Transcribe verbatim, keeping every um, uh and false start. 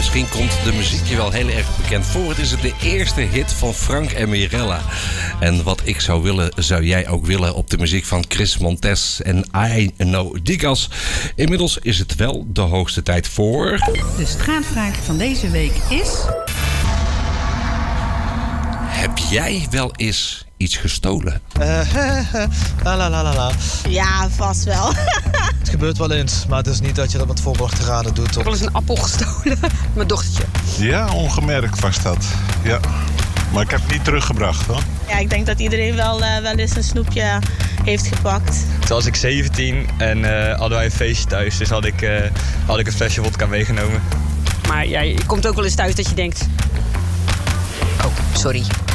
misschien komt de muziek je wel heel erg bekend voor. Het is de eerste hit van Frank en Mirella. En wat ik zou willen, zou jij ook willen op de muziek van Chris Montes en I Know Digas. Inmiddels is het wel de hoogste tijd voor... De straatvraag van deze week is... Heb jij wel eens iets gestolen? Uh, la la la la. Ja, vast wel. Het gebeurt wel eens, maar het is niet dat je dat met voorbedachte raden doet. Ik heb wel eens een appel gestolen. Mijn dochtertje. Ja, ongemerkt was dat. Ja. Maar ik heb het niet teruggebracht, hoor. Ja, ik denk dat iedereen wel, uh, wel eens een snoepje heeft gepakt. Toen was ik zeventien en uh, hadden wij een feestje thuis. Dus had ik, uh, had ik een flesje vodka meegenomen. Maar ja, je komt ook wel eens thuis dat je denkt... Oh, sorry.